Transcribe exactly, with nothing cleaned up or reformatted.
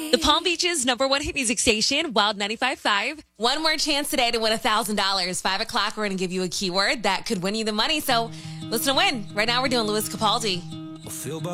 The Palm Beach's number one hit music station, Wild ninety-five point five. One more chance today to win one thousand dollars. Five o'clock, we're going to give you a keyword that could win you the money. So listen to win. Right now, we're doing Louis Capaldi.